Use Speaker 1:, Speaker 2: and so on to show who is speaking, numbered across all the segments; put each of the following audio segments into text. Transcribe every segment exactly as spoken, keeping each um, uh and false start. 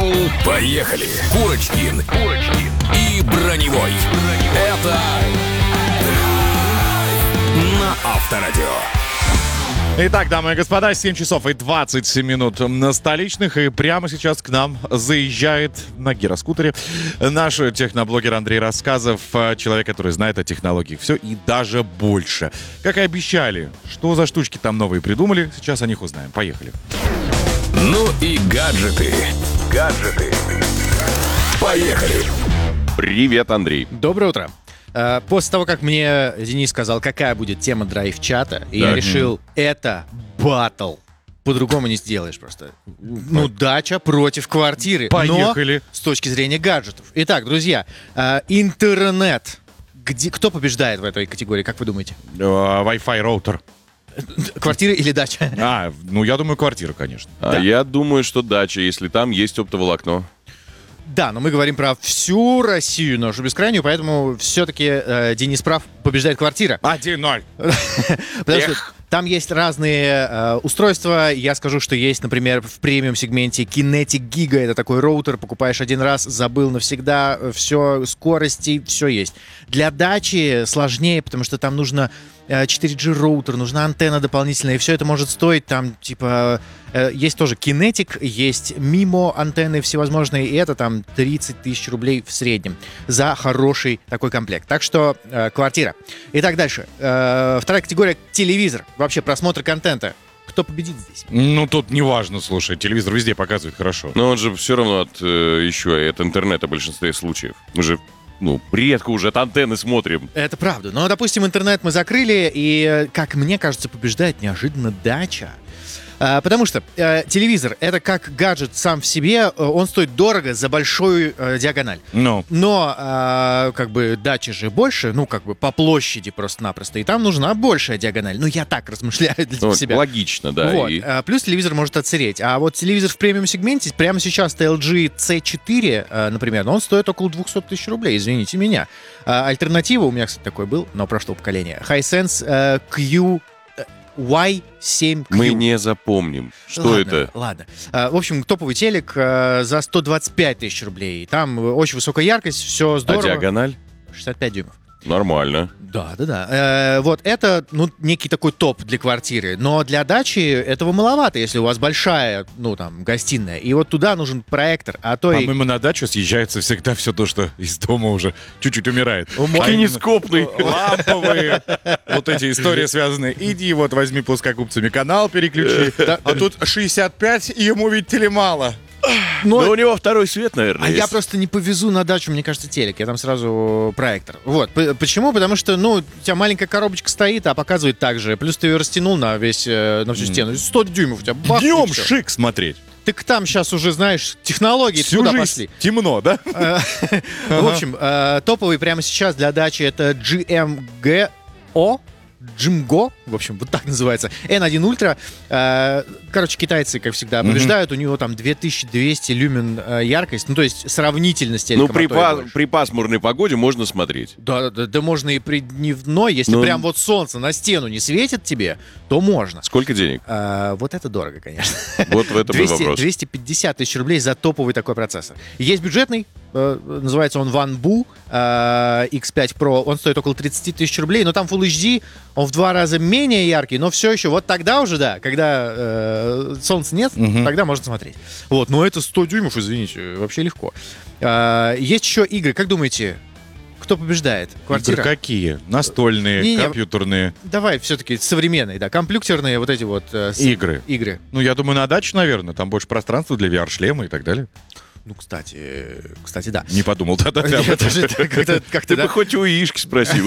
Speaker 1: Шоу «Поехали». Курочкин, Курочкин и Броневой. Это на Авторадио.
Speaker 2: Итак, дамы и господа, семь часов и двадцать семь минут на столичных. И прямо сейчас к нам заезжает на гироскутере наш техноблогер Андрей Рассказов. Человек, который знает о технологиях все и даже больше. Как и обещали, что за штучки там новые придумали, сейчас о них узнаем. Поехали.
Speaker 1: Ну и гаджеты. Гаджеты. Поехали.
Speaker 3: Привет, Андрей.
Speaker 4: Доброе утро. Uh, после того, как мне Денис сказал, какая будет тема драйв-чата, и я решил, это баттл. По-другому не сделаешь просто. Ну, дача против квартиры.
Speaker 2: Поехали.
Speaker 4: Но с точки зрения гаджетов. Итак, друзья, uh, интернет. Где, кто побеждает в этой категории, как вы думаете?
Speaker 2: Uh, Wi-Fi роутер.
Speaker 4: Квартира или дача?
Speaker 2: А, ну я думаю, квартира, конечно.
Speaker 3: А
Speaker 4: Да.
Speaker 3: я думаю, что дача, если там есть оптоволокно.
Speaker 4: Да, но мы говорим про всю Россию, нашу бескрайнюю, поэтому все-таки э, Денис прав, побеждает квартира.
Speaker 2: один ноль.
Speaker 4: Потому что там есть разные э, устройства. Я скажу, что есть, например, в премиум-сегменте Kinetic Giga. Это такой роутер, покупаешь один раз, забыл навсегда, все, скорости, все есть. Для дачи сложнее, потому что там нужно э, четыре джи роутер, нужна антенна дополнительная, и все это может стоить там, типа... Э, есть тоже Kinetic, есть Mimo антенны всевозможные, и это там тридцать тысяч рублей в среднем за хороший такой комплект. Так что э, квартира. Итак, дальше. Э, вторая категория — телевизор. Вообще просмотр контента. Кто победит здесь?
Speaker 2: Ну, тут не важно, слушай, телевизор везде показывает хорошо.
Speaker 3: Но он же все равно от, э, еще и от интернета в большинстве случаев. Мы же, ну, редко уже от антенны смотрим.
Speaker 4: Это правда. Но, допустим, интернет мы закрыли, и, как мне кажется, побеждает неожиданно дача. А, потому что э, телевизор — это как гаджет сам в себе, э, он стоит дорого за большую э, диагональ.
Speaker 2: Ну.
Speaker 4: Но, э, как бы, дачи же больше, ну, как бы, по площади просто-напросто, и там нужна большая диагональ. Ну, я так размышляю для
Speaker 3: Ну,
Speaker 4: себя.
Speaker 3: логично, да.
Speaker 4: Вот.
Speaker 3: И...
Speaker 4: А, плюс телевизор может отсыреть. А вот телевизор в премиум-сегменте, прямо сейчас эл джи си четыре, а, например, он стоит около двести тысяч рублей, извините меня. А, альтернатива, у меня, кстати, такой был, но прошлого поколения, Hisense а, Q... уай семь кью.
Speaker 3: Мы не запомним, что
Speaker 4: Ладно,
Speaker 3: это.
Speaker 4: Ладно. А, в общем, топовый телек а, за сто двадцать пять тысяч рублей. Там очень высокая яркость, все
Speaker 3: А
Speaker 4: здорово.
Speaker 3: диагональ?
Speaker 4: шестьдесят пять дюймов.
Speaker 3: Нормально.
Speaker 4: Да, да, да. Э, вот это, ну, некий такой топ для квартиры. Но для дачи этого маловато, если у вас большая, ну, там, гостиная. И вот туда нужен проектор, а то и...
Speaker 2: По-моему, на дачу съезжается всегда все то, что из дома уже чуть-чуть умирает.
Speaker 3: Кинескопный.
Speaker 2: Ламповые, вот эти истории связанные. Иди вот возьми плоскогубцами канал, переключи. А тут шестьдесят пять, и ему, видите ли, мало.
Speaker 4: Но-
Speaker 3: Но у него второй свет, наверное,
Speaker 4: А
Speaker 3: есть.
Speaker 4: я просто не повезу на дачу, мне кажется, телек. Я там сразу проектор. Вот. П- Почему? Потому что, ну, у тебя маленькая коробочка стоит, а показывает так же. Плюс ты ее растянул на весь, э, на всю стену. сто дюймов у тебя. Бах, и
Speaker 2: Днем
Speaker 4: всё.
Speaker 2: шик смотреть.
Speaker 4: Так там сейчас уже, знаешь, технологии
Speaker 2: Всю
Speaker 4: туда
Speaker 2: жизнь
Speaker 4: пошли.
Speaker 2: темно, да?
Speaker 4: В общем, э, топовый прямо сейчас для дачи это джи эм джи о. Джимго, в общем, вот так называется. эн один Ультра. Э, Короче, китайцы, как всегда, побеждают. У него там две тысячи двести люмен э, яркость. Ну, то есть сравнительно с телеком.
Speaker 3: Ну, при,
Speaker 4: а то и
Speaker 3: па-
Speaker 4: больше.
Speaker 3: при пасмурной погоде можно смотреть.
Speaker 4: Да, да, да, можно и при дневной. Если
Speaker 3: Ну,
Speaker 4: прям вот солнце на стену не светит тебе, то можно.
Speaker 3: Сколько денег?
Speaker 4: А, вот это дорого, конечно.
Speaker 3: Вот в этом и
Speaker 4: двести
Speaker 3: вопрос.
Speaker 4: двести пятьдесят тысяч рублей за топовый такой процессор. Есть бюджетный, э, называется он OneBoo э, икс пять Pro. Он стоит около тридцать тысяч рублей, но там Full эйч ди, он в два раза менее яркий, но все еще. Вот тогда уже, да, когда э, солнца нет, тогда можно смотреть. Вот, но это сто дюймов, извините, вообще легко. А, есть еще игры. Как думаете, кто побеждает? Квартира?
Speaker 2: Игры какие? Настольные,
Speaker 4: Не-не.
Speaker 2: компьютерные
Speaker 4: Давай все-таки современные, да, компьютерные вот эти вот э, с-
Speaker 2: игры.
Speaker 4: игры.
Speaker 2: Ну, я думаю, на дачу, наверное. Там больше пространства для ви ар-шлема и так далее.
Speaker 4: Ну, кстати, э, кстати, да.
Speaker 2: Не подумал тогда об
Speaker 4: Я
Speaker 2: этом.
Speaker 4: тоже так как-то- как-то,
Speaker 3: Ты
Speaker 4: да.
Speaker 3: бы хоть у Ишки спросил.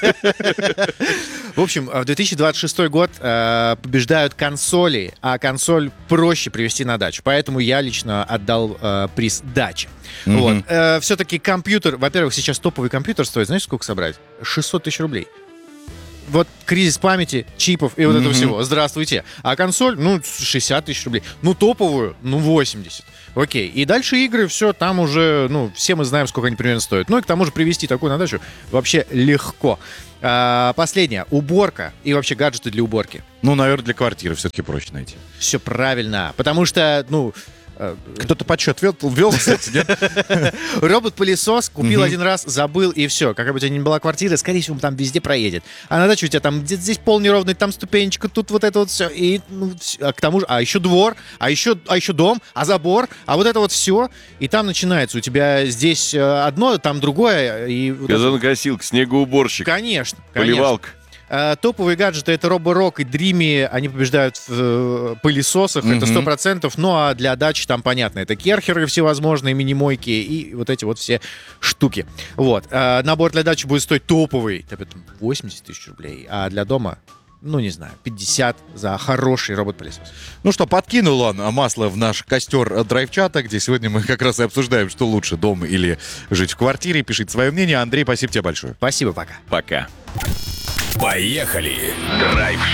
Speaker 4: В общем, в две тысячи двадцать шестой год э, побеждают консоли, а консоль проще привезти на дачу. Поэтому я лично отдал э, приз даче. Вот. Э, все-таки компьютер, во-первых, сейчас топовый компьютер стоит, знаешь, сколько собрать? шестьсот тысяч рублей. Вот кризис памяти, чипов и вот этого всего. Здравствуйте. А консоль, ну, шестьдесят тысяч рублей. Ну, топовую, ну, восемьдесят. Окей. И дальше игры, все, там уже, ну, все мы знаем, сколько они примерно стоят. Ну, и к тому же привезти такую на дачу вообще легко. А, последнее. Уборка и вообще гаджеты для уборки.
Speaker 2: Ну, наверное, для квартиры все-таки проще найти.
Speaker 4: Все правильно. Потому что, ну,
Speaker 2: Кто-то подсчет вел, вел, кстати, нет?
Speaker 4: Робот-пылесос купил один раз, забыл, и все. Какая бы у тебя ни была квартира, скорее всего, он там везде проедет. А на даче у тебя там где-то здесь пол неровный, там ступенечка, тут вот это вот все. И ну, всё. А к тому же, а еще двор, а еще, а еще дом, а забор, а вот это вот все. И там начинается у тебя здесь э, одно, там другое. И вот это-
Speaker 3: Газонокосилка, снегоуборщик,
Speaker 4: Конечно, конечно.
Speaker 3: поливалка.
Speaker 4: Э, Топовые гаджеты — это Роборок и Dreamy, они побеждают в э, пылесосах, это сто процентов. Ну а для дачи там, понятно, это керхеры всевозможные, мини-мойки и вот эти вот все штуки. Вот. Э, Набор для дачи будет стоить топовый, это восемьдесят тысяч рублей, а для дома, ну не знаю, пятьдесят за хороший робот-пылесос.
Speaker 2: Ну что, подкинул он масло в наш костер драйв-чата, где сегодня мы как раз и обсуждаем, что лучше, дом или жить в квартире. Пишите свое мнение. Андрей, спасибо тебе большое.
Speaker 4: Спасибо, пока.
Speaker 3: Пока.
Speaker 1: Поехали! Драйв